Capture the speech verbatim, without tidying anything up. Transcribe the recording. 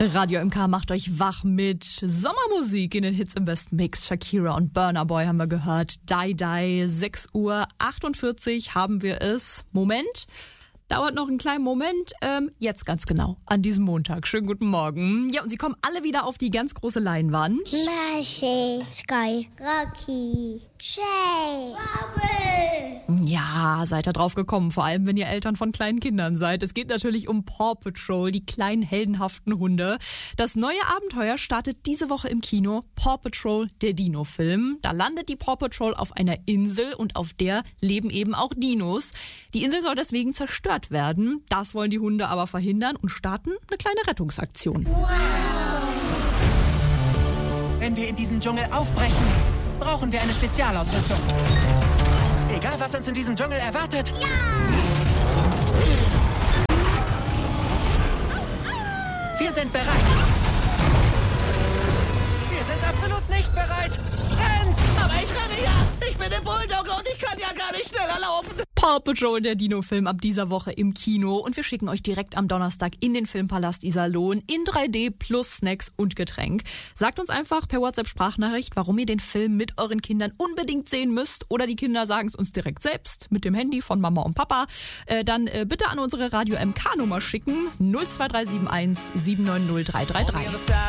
Radio M K macht euch wach mit Sommermusik in den Hits im besten Mix. Shakira und Burna Boy haben wir gehört. Die Die, sechs Uhr achtundvierzig haben wir es. Moment, dauert noch einen kleinen Moment. Ähm, jetzt ganz genau, an diesem Montag. Schönen guten Morgen. Ja, und sie kommen alle wieder auf die ganz große Leinwand. Mashi, Sky, Rocky, Shay, Bubble. Ja, seid da drauf gekommen, vor allem wenn ihr Eltern von kleinen Kindern seid. Es geht natürlich um Paw Patrol, die kleinen heldenhaften Hunde. Das neue Abenteuer startet diese Woche im Kino, Paw Patrol, der Dino-Film. Da landet die Paw Patrol auf einer Insel und auf der leben eben auch Dinos. Die Insel soll deswegen zerstört werden. Das wollen die Hunde aber verhindern und starten eine kleine Rettungsaktion. Wow. Wenn wir in diesen Dschungel aufbrechen, brauchen wir eine Spezialausrüstung. Egal, was uns in diesem Dschungel erwartet. Ja! Wir sind bereit. Wir sind absolut nicht bereit. Rennt! Aber ich renne ja! Ich bin der Bulldogger und ich kann ja gar nicht schneller laufen. Paw Patrol, der Dino-Film, ab dieser Woche im Kino. Und wir schicken euch direkt am Donnerstag in den Filmpalast Iserlohn in drei D plus Snacks und Getränk. Sagt uns einfach per WhatsApp-Sprachnachricht, warum ihr den Film mit euren Kindern unbedingt sehen müsst. Oder die Kinder sagen es uns direkt selbst mit dem Handy von Mama und Papa. Äh, dann äh, bitte an unsere Radio M K-Nummer schicken. null zwei drei sieben eins sieben neun null drei drei drei.